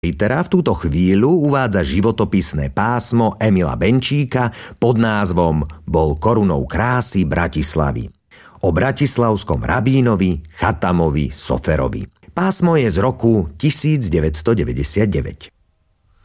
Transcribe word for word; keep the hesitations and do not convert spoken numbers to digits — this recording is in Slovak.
Litera v túto chvíľu uvádza životopisné pásmo Emila Benčíka pod názvom Bol korunou krásy Bratislavy o bratislavskom rabínovi Chatamovi Soferovi. Pásmo je z roku tisícdeväťstodeväťdesiatdeväť.